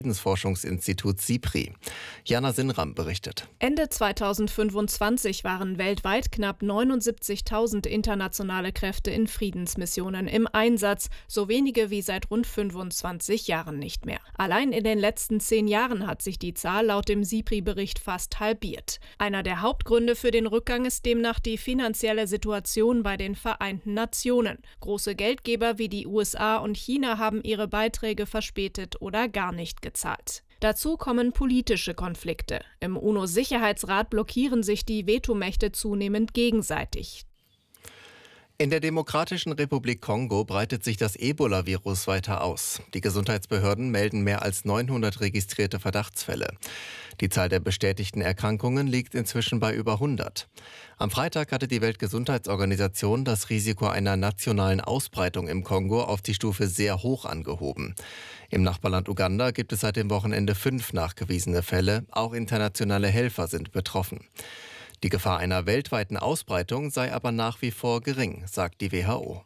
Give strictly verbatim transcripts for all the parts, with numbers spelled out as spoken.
Friedensforschungsinstitut SIPRI. Jana Sinnram berichtet. Ende zweitausendfünfundzwanzig waren weltweit knapp neunundsiebzigtausend internationale Kräfte in Friedensmissionen im Einsatz, so wenige wie seit rund fünfundzwanzig Jahren nicht mehr. Allein in den letzten zehn Jahren hat sich die Zahl laut dem SIPRI-Bericht fast halbiert. Einer der Hauptgründe für den Rückgang ist demnach die finanzielle Situation bei den Vereinten Nationen. Große Geldgeber wie die U S A und China haben ihre Beiträge verspätet oder gar nicht gezahlt. Gezahlt. Dazu kommen politische Konflikte. Im UNO-Sicherheitsrat blockieren sich die Vetomächte zunehmend gegenseitig. In der Demokratischen Republik Kongo breitet sich das Ebola-Virus weiter aus. Die Gesundheitsbehörden melden mehr als neunhundert registrierte Verdachtsfälle. Die Zahl der bestätigten Erkrankungen liegt inzwischen bei über hundert. Am Freitag hatte die Weltgesundheitsorganisation das Risiko einer nationalen Ausbreitung im Kongo auf die Stufe sehr hoch angehoben. Im Nachbarland Uganda gibt es seit dem Wochenende fünf nachgewiesene Fälle. Auch internationale Helfer sind betroffen. Die Gefahr einer weltweiten Ausbreitung sei aber nach wie vor gering, sagt die W H O.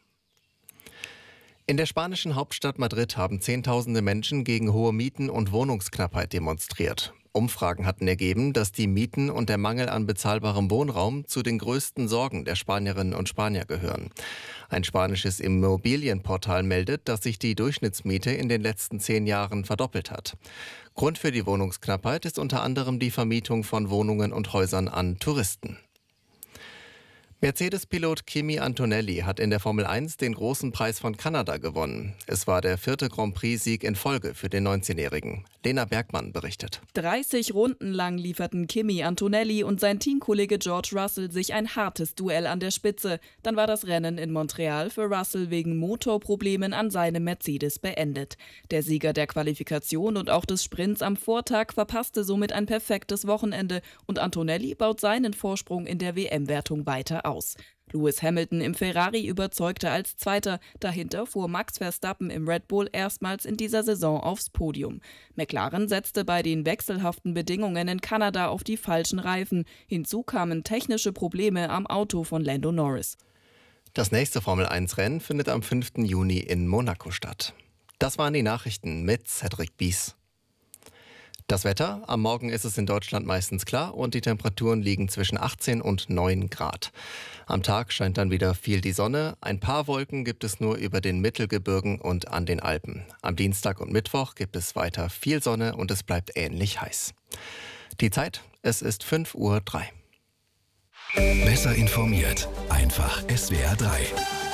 In der spanischen Hauptstadt Madrid haben Zehntausende Menschen gegen hohe Mieten und Wohnungsknappheit demonstriert. Umfragen hatten ergeben, dass die Mieten und der Mangel an bezahlbarem Wohnraum zu den größten Sorgen der Spanierinnen und Spanier gehören. Ein spanisches Immobilienportal meldet, dass sich die Durchschnittsmiete in den letzten zehn Jahren verdoppelt hat. Grund für die Wohnungsknappheit ist unter anderem die Vermietung von Wohnungen und Häusern an Touristen. Mercedes-Pilot Kimi Antonelli hat in der Formel eins den großen Preis von Kanada gewonnen. Es war der vierte Grand Prix-Sieg in Folge für den neunzehnjährigen. Lena Bergmann berichtet. dreißig Runden lang lieferten Kimi Antonelli und sein Teamkollege George Russell sich ein hartes Duell an der Spitze. Dann war das Rennen in Montreal für Russell wegen Motorproblemen an seinem Mercedes beendet. Der Sieger der Qualifikation und auch des Sprints am Vortag verpasste somit ein perfektes Wochenende und Antonelli baut seinen Vorsprung in der W M-Wertung weiter aus. Lewis Hamilton im Ferrari überzeugte als Zweiter. Dahinter fuhr Max Verstappen im Red Bull erstmals in dieser Saison aufs Podium. McLaren setzte bei den wechselhaften Bedingungen in Kanada auf die falschen Reifen. Hinzu kamen technische Probleme am Auto von Lando Norris. Das nächste Formel eins Rennen findet am fünften Juni in Monaco statt. Das waren die Nachrichten mit Cedric Bies. Das Wetter: Am Morgen ist es in Deutschland meistens klar und die Temperaturen liegen zwischen achtzehn und neun Grad. Am Tag scheint dann wieder viel die Sonne. Ein paar Wolken gibt es nur über den Mittelgebirgen und an den Alpen. Am Dienstag und Mittwoch gibt es weiter viel Sonne und es bleibt ähnlich heiß. Die Zeit: Es ist fünf Uhr drei. Besser informiert, einfach S W R drei.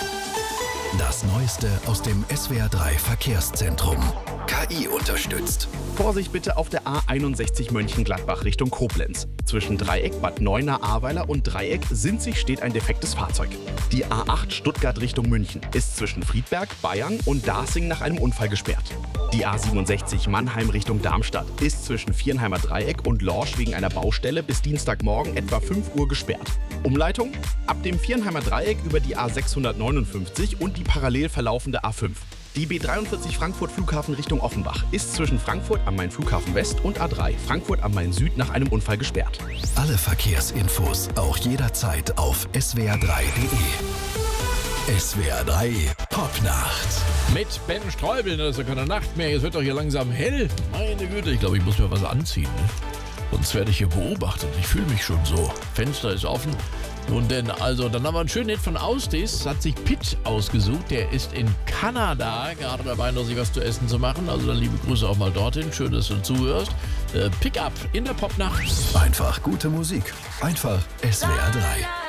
Das Neueste aus dem S W R drei Verkehrszentrum. K I unterstützt. Vorsicht bitte auf der A einundsechzig Mönchengladbach Richtung Koblenz. Zwischen Dreieck Bad Neuenahr-Ahrweiler und Dreieck Sinzig steht ein defektes Fahrzeug. Die A acht Stuttgart Richtung München ist zwischen Friedberg, Bayern und Dasing nach einem Unfall gesperrt. Die A siebenundsechzig Mannheim Richtung Darmstadt ist zwischen Viernheimer Dreieck und Lorsch wegen einer Baustelle bis Dienstagmorgen etwa fünf Uhr gesperrt. Umleitung: ab dem Viernheimer Dreieck über die A sechshundertneunundfünfzig und die parallel verlaufende A fünf. Die B dreiundvierzig Frankfurt Flughafen Richtung Offenbach ist zwischen Frankfurt am Main Flughafen West und A drei Frankfurt am Main Süd nach einem Unfall gesperrt. Alle Verkehrsinfos auch jederzeit auf S W R drei punkt de. S W R drei Popnacht. Mit Ben Streubel, das ist ja keine Nacht mehr. Jetzt wird doch hier langsam hell. Meine Güte, ich glaube, ich muss mir was anziehen. Ne? Sonst werde ich hier beobachtet. Ich fühle mich schon so. Fenster ist offen. Nun denn, also, dann haben wir einen schönen Hit von Austis. Hat sich Pitt ausgesucht. Der ist in Kanada gerade dabei, noch sich was zu essen zu machen. Also dann liebe Grüße auch mal dorthin. Schön, dass du zuhörst. Äh, Pick up in der Popnacht. Einfach gute Musik. Einfach S W R drei.